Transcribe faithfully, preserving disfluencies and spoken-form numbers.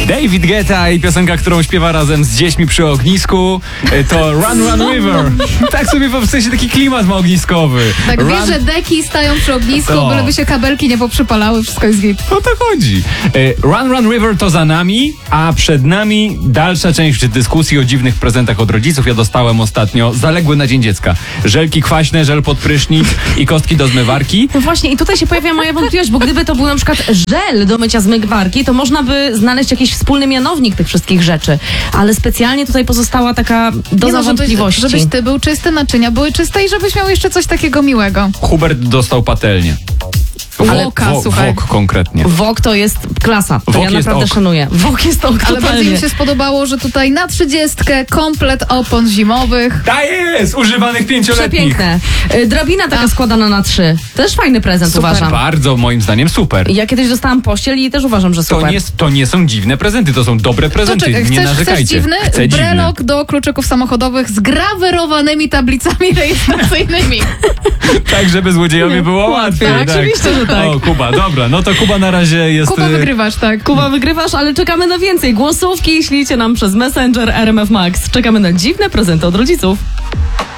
David Guetta i piosenka, którą śpiewa razem z dziećmi przy ognisku, to Run Run River. Tak sobie w sensie taki klimat ma ogniskowy. Tak, Run... wiesz, że deki stają przy ognisku, To. byleby się kabelki nie poprzypalały, wszystko jest git. O to chodzi. Run Run River to za nami, a przed nami dalsza część dyskusji o dziwnych prezentach od rodziców. Ja dostałem ostatnio zaległy na Dzień Dziecka. Żelki kwaśne, żel pod prysznic i kostki do zmywarki. No właśnie, i tutaj się pojawia moja wątpliwość, bo gdyby to był na przykład żel do mycia zmywarki, to można by znaleźć jakiś wspólny mianownik tych wszystkich rzeczy. Ale specjalnie tutaj pozostała taka doza Nie no, żebyś, wątpliwości. żebyś ty był czysty, naczynia były czyste i żebyś miał jeszcze coś takiego miłego. Hubert dostał patelnię. Ale Woka, wo, słuchaj. Wok konkretnie. Wok to jest klasa, to Wok ja jest naprawdę ok. szanuję. Wok jest ok, Ale bardziej totalnie. mi się spodobało, że tutaj na trzydziestkę komplet opon zimowych. Ta jest! Używanych pięcioletnich. Przepiękne. Y, Drabina taka A. składana na trzy. Też fajny prezent, Super. uważam. Bardzo moim zdaniem super. Ja kiedyś dostałam pościel i też uważam, że To super. nie, to nie są dziwne prezenty, to są dobre To prezenty. czekaj, nie chcesz, chcesz narzekajcie. dziwny? Chcę dziwny. Brelok do kluczyków samochodowych z grawerowanymi tablicami rejestracyjnymi. Tak, żeby złodziejowi było łatwiej. Tak, oczywiście, że tak. O, Kuba, dobra, no to Kuba na razie jest... Kuba, y, wygrywasz, tak. Kuba, wygrywasz, ale czekamy na więcej. Głosówki ślijcie nam przez Messenger R M F Max. Czekamy na dziwne prezenty od rodziców.